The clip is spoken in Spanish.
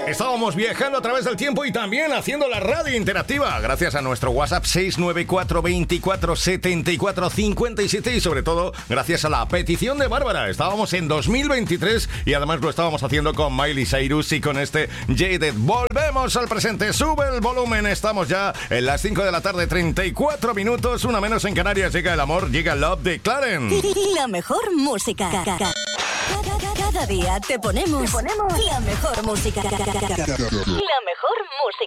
Estábamos viajando a través del tiempo y también haciendo la radio interactiva gracias a nuestro WhatsApp 694 24 74 57 y sobre todo gracias a la petición de Bárbara. Estábamos en 2023 y además lo estábamos haciendo con Miley Cyrus y con este Jaded. Volvemos al presente, sube el volumen. Estamos ya en las 5 de la tarde, 34 minutos, una menos en Canarias. Llega el amor, llega el love de Clarence. La mejor música. Cada día te ponemos la mejor música. La mejor música.